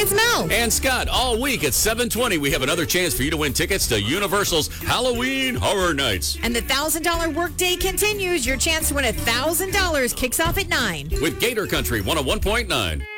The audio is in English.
it's Mel. And Scott, all week at 7:20, we have another chance for you to win tickets to Universal's Halloween Horror Nights. And the $1,000 workday continues. Your chance to win $1,000 kicks off at 9. With Gator Country 101.9.